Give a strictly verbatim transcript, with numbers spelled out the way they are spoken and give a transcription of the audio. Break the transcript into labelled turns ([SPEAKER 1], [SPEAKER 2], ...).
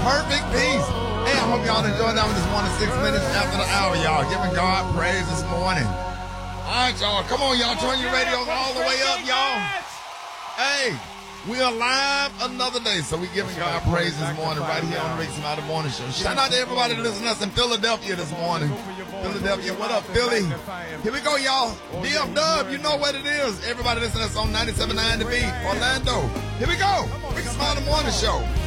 [SPEAKER 1] perfect peace. Hey, I hope y'all enjoyed that one this morning, six minutes after the hour, y'all. Giving God praise this morning. All right, y'all. Come on, y'all. Turn your radios all the way up, y'all. Hey, we are live another day, so we giving God praise this morning right here on the Rick Smiley Morning Show. Shout out to everybody listening to us in Philadelphia this morning. Philadelphia, what up, Philly? Here we go, y'all. D F Dub, you know what it is. Everybody listening to us on ninety-seven point nine The Beat, Orlando. Here we go. Rick Smiley Morning Show.